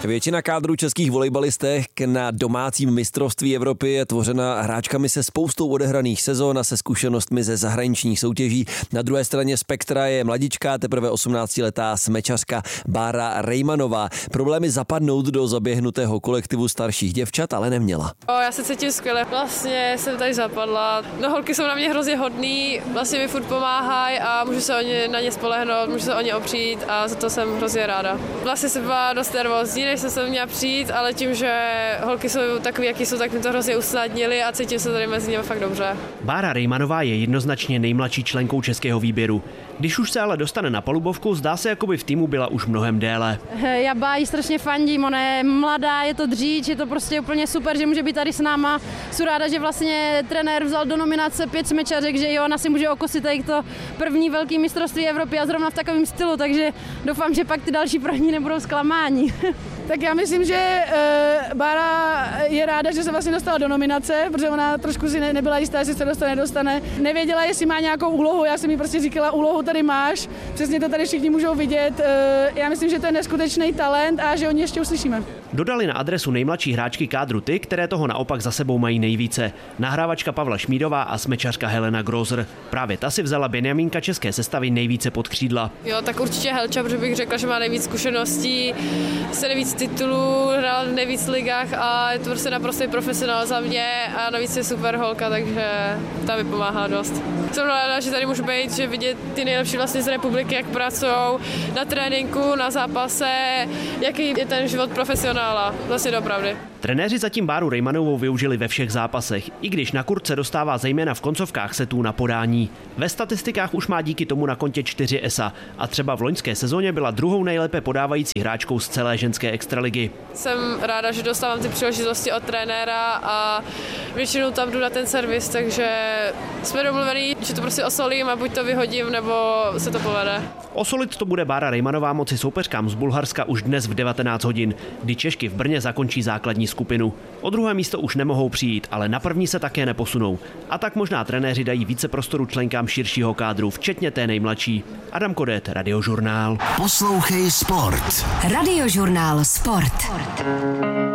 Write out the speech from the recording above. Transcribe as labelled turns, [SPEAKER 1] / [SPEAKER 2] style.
[SPEAKER 1] Většina kádru českých volejbalistek na domácím mistrovství Evropy je tvořena hráčkami se spoustou odehraných sezon a se zkušenostmi ze zahraničních soutěží. Na druhé straně spektra je mladičká, teprve 18letá smečařka Bára Rejmanová. Problémy zapadnout do zaběhnutého kolektivu starších děvčat ale neměla.
[SPEAKER 2] Já se cítím skvěle. Vlastně jsem tady zapadla. No, holky jsou na mě hrozně hodný, vlastně mi furt pomáhají a můžu se na ně spolehnout, můžu se o ně opřít a za to jsem hrozně ráda. Vlastně jsem byla dost nervózní, než jsem se měla přijít, ale tím, že holky jsou takový, jaký jsou, tak mi to hrozně usnadnili a cítím se tady mezi nimi fakt dobře.
[SPEAKER 3] Bára Rejmanová je jednoznačně nejmladší členkou českého výběru. Když už se ale dostane na palubovku, zdá se, jako by v týmu byla už mnohem déle.
[SPEAKER 4] Já Báji strašně fandím, ona je mladá, je to dříč, je to prostě úplně super, že může být tady s náma. Jsem ráda, že vlastně trenér vzal do nominace 5 smečařek, že jo, ona si může okusit tady to první velký mistrovství Evropy a zrovna v takovém stylu, takže doufám, že pak ty další pro ní nebudou zklamání.
[SPEAKER 5] Tak já myslím, že Bára je ráda, že se vlastně dostala do nominace, protože ona trošku si nebyla jistá, jestli se dostane. Nevěděla, jestli má nějakou úlohu, já jsem jí prostě říkala, úlohu tady máš, přesně to tady všichni můžou vidět. Já myslím, že to je neskutečný talent a že o ní ještě uslyšíme.
[SPEAKER 3] Dodali na adresu nejmladší hráčky kádru ty, které toho naopak za sebou mají nejvíce. Nahrávačka Pavla Šmídová a smečařka Helena Grozer. Právě ta si vzala Benjamínka české sestavy nejvíce pod křídla.
[SPEAKER 2] Jo, tak určitě Helča, protože bych řekla, že má nejvíc zkušeností, se nejvíc titulů, hrál v nejvíc ligách a je to prostě naprostý profesionál za mě a navíc je super holka, takže ta mi pomáhá dost. Jsem ráda, že tady můžu být, že vidět ty nejlepší vlastně z republiky, jak pracují na tréninku, na zápase, jaký je ten život profesionála, vlastně doopravdy.
[SPEAKER 3] Trenéři zatím Báru Rejmanovou využili ve všech zápasech, i když na kurtce dostává zejména v koncovkách setů na podání. Ve statistikách už má díky tomu na kontě 4 ESA a třeba v loňské sezóně byla druhou nejlépe podávající hráčkou z celé ženské extraligy.
[SPEAKER 2] Jsem ráda, že dostávám ty příležitosti od trenéra a většinou tam jdu na ten servis, takže jsme domluvení, že to prostě osolím a buď to vyhodím, nebo se to povede.
[SPEAKER 3] Osolit to bude Bára Rejmanová moci soupeřkám z Bulharska už dnes v 19 hodin, kdy Češky v Brně zakončí základní skupinu. O druhé místo už nemohou přijít, ale na první se také neposunou. A tak možná trenéři dají více prostoru členkám širšího kádru, včetně té nejmladší. Adam Kodet, Radiožurnál.
[SPEAKER 6] Poslouchej sport.
[SPEAKER 7] Radiožurnál Sport.